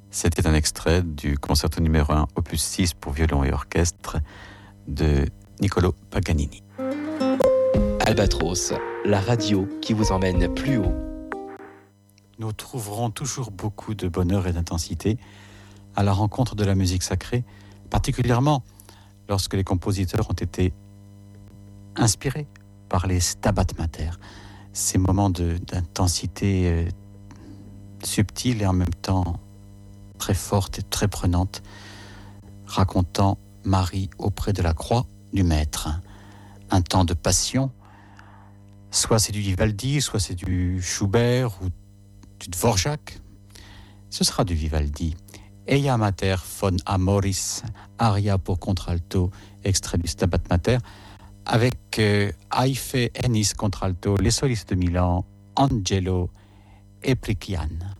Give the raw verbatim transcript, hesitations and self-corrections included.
C'était un extrait du concerto numéro un, opus six pour violon et orchestre de Niccolò Paganini. Albatros, la radio qui vous emmène plus haut. Nous trouverons toujours beaucoup de bonheur et d'intensité à la rencontre de la musique sacrée, particulièrement lorsque les compositeurs ont été inspirés par les Stabat Mater, ces moments de, d'intensité euh, subtile et en même temps très forte et très prenante, racontant Marie auprès de la croix du Maître. Un temps de passion, soit c'est du Vivaldi, soit c'est du Schubert ou du Dvorak. Ce sera du Vivaldi. Eia Mater von Amoris, aria pour contralto, extrait du Stabat Mater, avec euh, Aife Ennis contralto, les solistes de Milan, Angelo et Prichian.